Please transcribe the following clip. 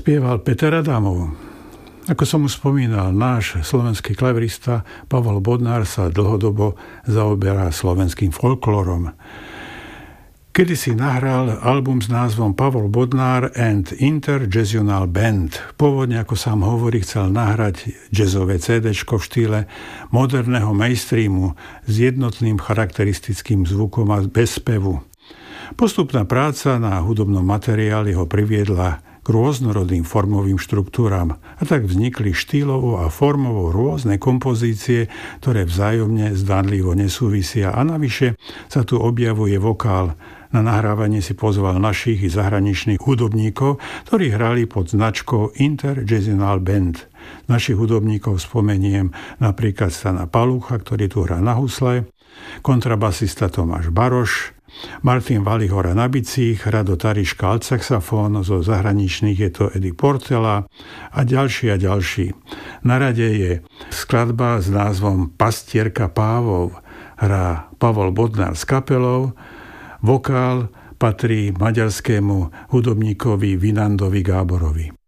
spieval Peter Adamov. Ako som už spomínal, náš slovenský klavirista Pavol Bodnár sa dlhodobo zaoberá slovenským folklórom. Kedysi nahral album s názvom Pavol Bodnár and Interjazzional Band. Pôvodne, ako sám hovorí, chcel nahrať jazzové CDčko v štýle moderného mainstreamu s jednotným charakteristickým zvukom a bez spevu. Postupná práca na hudobnom materiáli ho priviedla k rôznorodým formovým štruktúram a tak vznikli štýlovo a formovo rôzne kompozície, ktoré vzájomne zdánlivo nesúvisia a navyše sa tu objavuje vokál. Na nahrávanie si pozval našich i zahraničných hudobníkov, ktorí hrali pod značkou Interjazzional Band. Našich hudobníkov spomeniem napríklad Stana Palucha, ktorý tu hrá na husle, kontrabasista Tomáš Baroš, Martin Valihora na bicích, Rado Tariška altsaxofón, zo zahraničných je to Eddie Portela a ďalší. Na rade je skladba s názvom Pastierka pávov, hrá Pavol Bodnár s kapelou, vokál patrí maďarskému hudobníkovi Vinandovi Gáborovi.